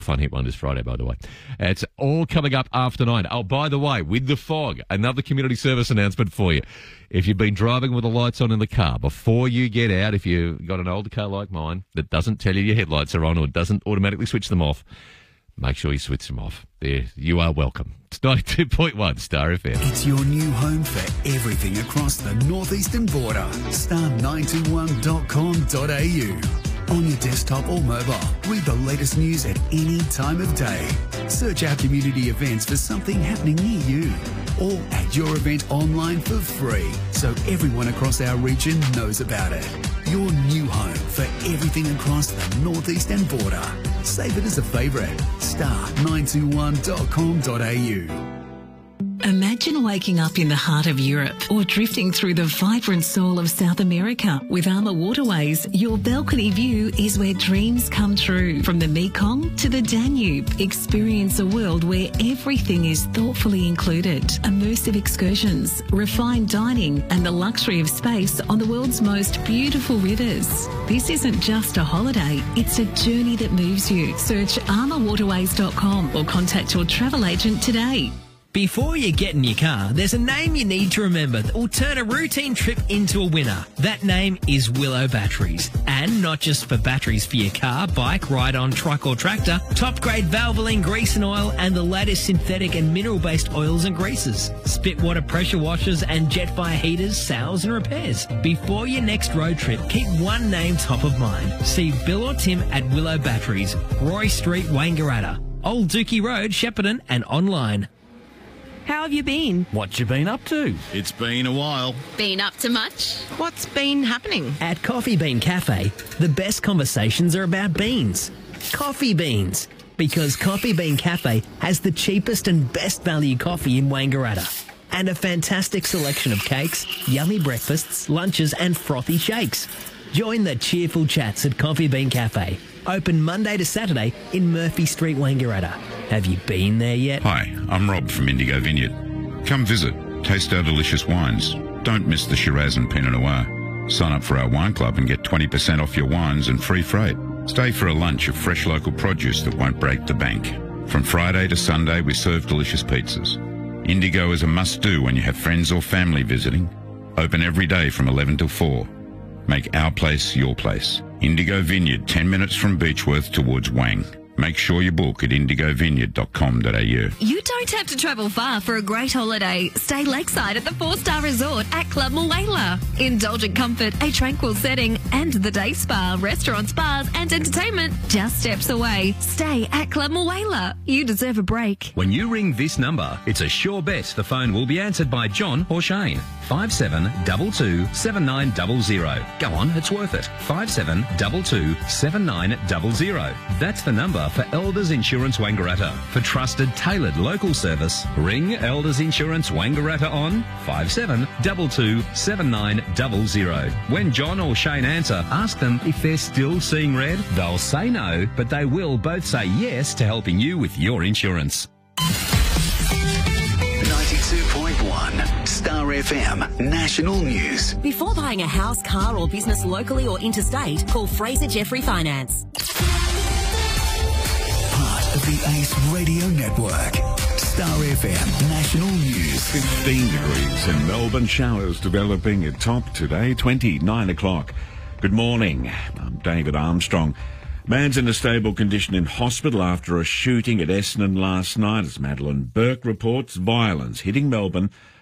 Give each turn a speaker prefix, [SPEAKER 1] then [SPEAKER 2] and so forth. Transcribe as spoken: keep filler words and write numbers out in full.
[SPEAKER 1] Fun Hit Wonders Friday, by the way. It's all coming up after nine. Oh, by the way, with the fog, another community service announcement for you. If you've been driving with the lights on in the car, before you get out, if you've got an older car like mine that doesn't tell you your headlights are on or doesn't automatically switch them off, make sure you switch them off. There, you are welcome. It's ninety-two point one Star F M.
[SPEAKER 2] It's your new home for everything across the northeastern border. star nine two one dot com dot a u. On your desktop or mobile, read the latest news at any time of day. Search our community events for something happening near you. Or add your event online for free, so everyone across our region knows about it. Your new home for everything across the northeastern border. Save it as a favourite. star nine two one dot com dot a u.
[SPEAKER 3] Imagine waking up in the heart of Europe or drifting through the vibrant soul of South America. With Armour Waterways, your balcony view is where dreams come true. From the Mekong to the Danube, experience a world where everything is thoughtfully included. Immersive excursions, refined dining, and the luxury of space on the world's most beautiful rivers. This isn't just a holiday, it's a journey that moves you. Search armour waterways dot com or contact your travel agent today.
[SPEAKER 4] Before you get in your car, there's a name you need to remember that will turn a routine trip into a winner. That name is Willow Batteries. And not just for batteries for your car, bike, ride-on, truck or tractor, top-grade Valvoline grease and oil and the latest synthetic and mineral-based oils and greases. Spit water pressure washers and jet fire heaters, sales and repairs. Before your next road trip, keep one name top of mind. See Bill or Tim at Willow Batteries, Roy Street, Wangaratta, Old Dookie Road, Shepparton and online.
[SPEAKER 5] How have you been?
[SPEAKER 6] What you been up to?
[SPEAKER 7] It's been a while.
[SPEAKER 8] Been up to much?
[SPEAKER 5] What's been happening?
[SPEAKER 4] At Coffee Bean Cafe, the best conversations are about beans. Coffee beans. Because Coffee Bean Cafe has the cheapest and best value coffee in Wangaratta. And a fantastic selection of cakes, yummy breakfasts, lunches and frothy shakes. Join the cheerful chats at Coffee Bean Cafe. Open Monday to Saturday in Murphy Street, Wangaratta. Have you been there yet?
[SPEAKER 9] Hi, I'm Rob from Indigo Vineyard. Come visit, taste our delicious wines. Don't miss the Shiraz and Pinot Noir. Sign up for our wine club and get twenty percent off your wines and free freight. Stay for a lunch of fresh local produce that won't break the bank. From Friday to Sunday, we serve delicious pizzas. Indigo is a must-do when you have friends or family visiting. Open every day from eleven till four. Make our place your place. Indigo Vineyard, ten minutes from Beechworth towards Wang. Make sure you book at indigo vineyard dot com dot a u.
[SPEAKER 8] You don't have to travel far for a great holiday. Stay lakeside at the four-star resort at Club Mulwala. Indulgent comfort, a tranquil setting, and the day spa, restaurants, bars, and entertainment just steps away. Stay at Club Mulwala. You deserve a break.
[SPEAKER 10] When you ring this number, it's a sure bet the phone will be answered by John or Shane. five seven two two, seven nine zero zero. Go on, it's worth it. five seven two two, seven nine zero zero. That's the number for Elders Insurance Wangaratta. For trusted, tailored local service, ring Elders Insurance Wangaratta on five seven two two, seven nine zero zero. When John or Shane answer, ask them if they're still seeing red. They'll say no, but they will both say yes to helping you with your insurance.
[SPEAKER 2] ninety-two point one Star F M National News.
[SPEAKER 11] Before buying a house, car or business locally or interstate, call Fraser Jeffrey Finance.
[SPEAKER 2] Part of the Ace Radio Network. Star F M National News.
[SPEAKER 12] fifteen degrees in Melbourne. Showers developing at top today, twenty-nine o'clock. Good morning. I'm David Armstrong. Man's in a stable condition in hospital after a shooting at Essendon last night. As Madeline Burke reports, violence hitting Melbourne